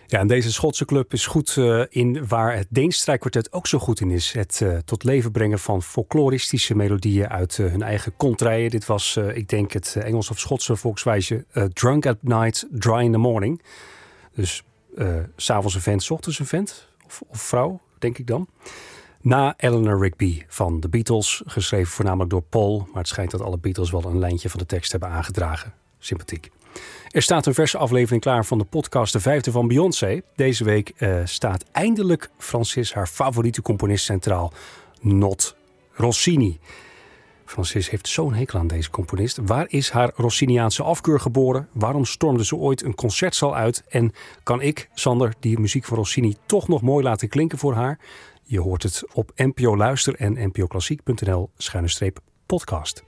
Ja, en deze Schotse club is goed in waar het Deens strijkkwartet ook zo goed in is. Het tot leven brengen van folkloristische melodieën uit hun eigen kontrijen. Dit was, ik denk, het Engels of Schotse volkswijsje Drunk at Night, Dry in the Morning. Dus 's avonds een vent, 's ochtends een vent of vrouw, denk ik dan. Na Eleanor Rigby van de Beatles, geschreven voornamelijk door Paul. Maar het schijnt dat alle Beatles wel een lijntje van de tekst hebben aangedragen. Sympathiek. Er staat een verse aflevering klaar van de podcast De Vijfde van Beyoncé. Deze week staat eindelijk Francis, haar favoriete componist, centraal. Not Rossini. Francis heeft zo'n hekel aan deze componist. Waar is haar Rossiniaanse afkeur geboren? Waarom stormde ze ooit een concertzaal uit? En kan ik, Sander, die muziek van Rossini toch nog mooi laten klinken voor haar? Je hoort het op NPO Luister en npoklassiek.nl/podcast.